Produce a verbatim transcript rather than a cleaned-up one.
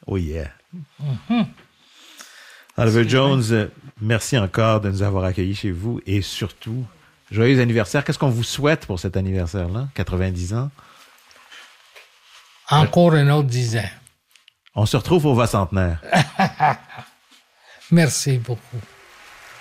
Oh yeah. Mm-hmm. Oliver Jones, euh, merci encore de nous avoir accueillis chez vous et surtout, joyeux anniversaire. Qu'est-ce qu'on vous souhaite pour cet anniversaire-là? quatre-vingt-dix ans? Encore un autre dix ans. On se retrouve au Vascentenaire. Merci beaucoup.